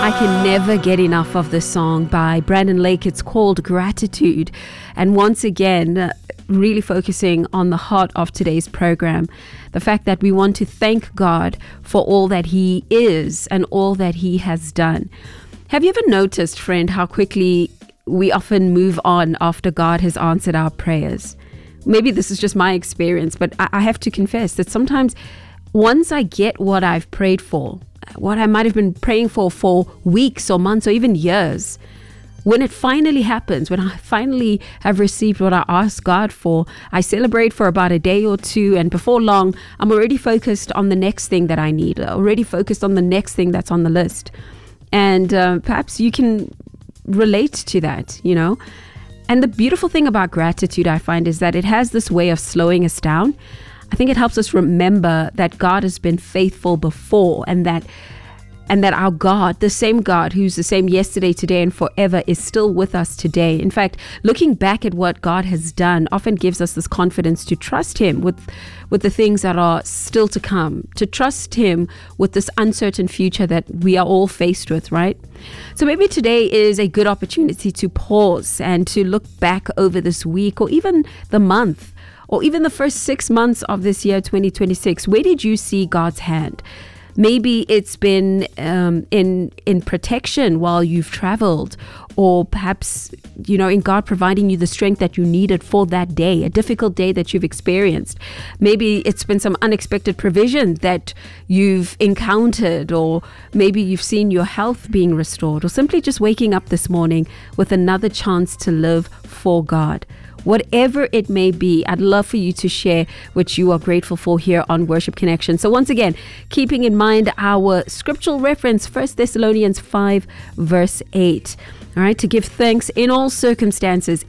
I can never get enough of this song by Brandon Lake. It's called Gratitude. And once again, really focusing on the heart of today's program, the fact that we want to thank God for all that He is and all that He has done. Have you ever noticed, friend, how quickly we often move on after God has answered our prayers? Maybe this is just my experience, but I have to confess that sometimes once I get what I've prayed for, what I might have been praying for weeks or months or even years, when it finally happens, when I finally have received what I asked God for, I celebrate for about a day or two, and before long, I'm already focused on the next thing that I need, already focused on the next thing that's on the list. And perhaps you can relate to that, you know. And the beautiful thing about gratitude, I find, is that it has this way of slowing us down. I think it helps us remember that God has been faithful before, and that our God, the same God who's the same yesterday, today, and forever, is still with us today. In fact, looking back at what God has done often gives us this confidence to trust Him with the things that are still to come, to trust Him with this uncertain future that we are all faced with, right? So maybe today is a good opportunity to pause and to look back over this week, or even the month, or even the first 6 months of this year, 2026. Where did you see God's hand? Maybe it's been in protection while you've traveled, or perhaps, you know, in God providing you the strength that you needed for that day, a difficult day that you've experienced. Maybe it's been some unexpected provision that you've encountered, or maybe you've seen your health being restored, or simply just waking up this morning with another chance to live for God. Whatever it may be, I'd love for you to share what you are grateful for here on Worship Connection. So once again, keeping in mind our scriptural reference, 1 Thessalonians 5 verse 8. All right, to give thanks in all circumstances,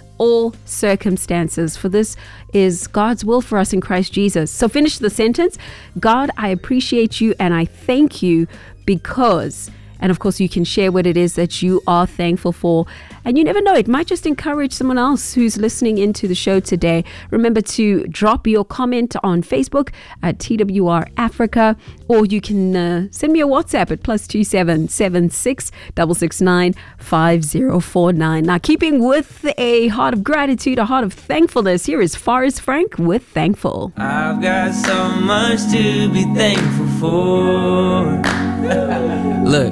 for this is God's will for us in Christ Jesus. So finish the sentence. God, I appreciate you and I thank you because... And of course, you can share what it is that you are thankful for. And you never know, it might just encourage someone else who's listening into the show today. Remember to drop your comment on Facebook at TWR Africa, or you can send me a WhatsApp at +27 76 669 5049. Now, keeping with a heart of gratitude, a heart of thankfulness, here is Forrest Frank with Thankful. I've got so much to be thankful for.